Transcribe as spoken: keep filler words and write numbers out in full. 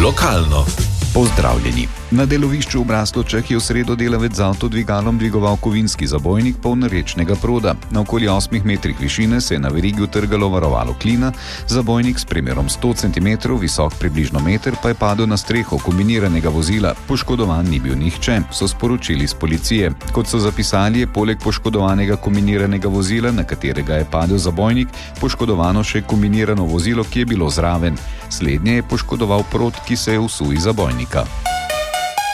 lokalno. Pozdravljeni. Na delovišču v Braslovčah je v sredo delavec z avtodvigalom dvigoval kovinski zabojnik poln rečnega proda. Na okoli osmih metrih višine se je na verigi utrgalo varovalo klina, zabojnik s premerom sto centimetrov, visok približno meter, pa je padel na streho kombiniranega vozila. Poškodovan ni bil nihče, so sporočili z policije. Kot so zapisali, je poleg poškodovanega kombiniranega vozila, na katerega je padel zabojnik, poškodovano še kombinirano vozilo, ki je bilo zraven. Slednje je poškodoval prod, ki se je vsul iz zabojnika.